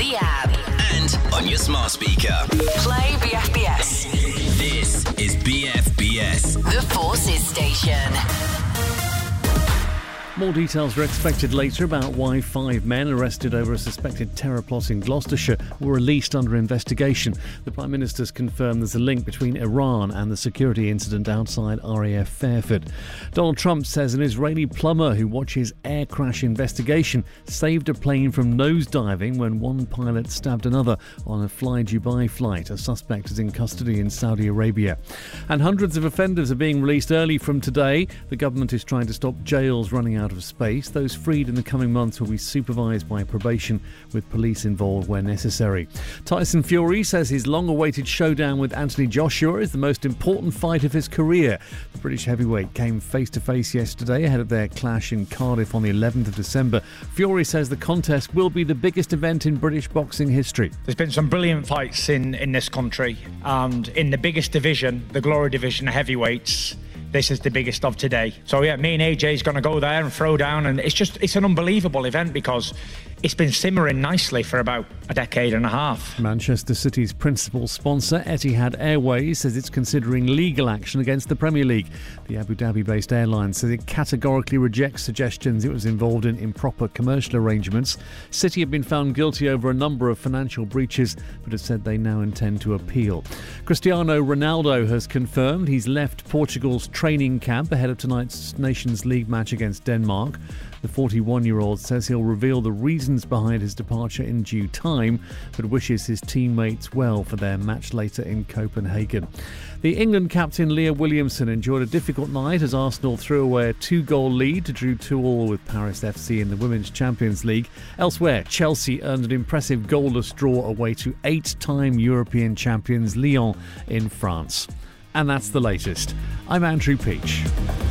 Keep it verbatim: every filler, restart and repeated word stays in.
the app. And on your smart speaker. Play B F B S. This is B F B S. The Forces Station. More details are expected later about why five men arrested over a suspected terror plot in Gloucestershire were released under investigation. The Prime Minister's confirmed there's a link between Iran and the security incident outside R A F Fairford. Donald Trump says an Israeli plumber who watches air crash investigation saved a plane from nosediving when one pilot stabbed another on a Fly Dubai flight. A suspect is in custody in Saudi Arabia. And hundreds of offenders are being released early from today. The government is trying to stop jails running out of space. Those freed in the coming months will be supervised by probation, with police involved where necessary. Tyson Fury says his long-awaited showdown with Anthony Joshua is the most important fight of his career. The British heavyweight came face-to-face yesterday ahead of their clash in Cardiff on the eleventh of December. Fury says the contest will be the biggest event in British boxing history. There's been some brilliant fights in, in this country, and in the biggest division, the Glory Division heavyweights, this is the biggest of today. So yeah, me and A J's going to go there and throw down, and it's just, it's an unbelievable event because it's been simmering nicely for about a decade and a half. Manchester City's principal sponsor, Etihad Airways, says it's considering legal action against the Premier League. The Abu Dhabi-based airline says it categorically rejects suggestions it was involved in improper commercial arrangements. City have been found guilty over a number of financial breaches, but have said they now intend to appeal. Cristiano Ronaldo has confirmed he's left Portugal's training camp ahead of tonight's Nations League match against Denmark. The forty-one-year-old says he'll reveal the reasons behind his departure in due time, but wishes his teammates well for their match later in Copenhagen. The England captain Leah Williamson enjoyed a difficult night as Arsenal threw away a two-goal lead to draw two all with Paris F C in the Women's Champions League. Elsewhere, Chelsea earned an impressive goalless draw away to eight-time European champions Lyon in France. And that's the latest. I'm Andrew Peach.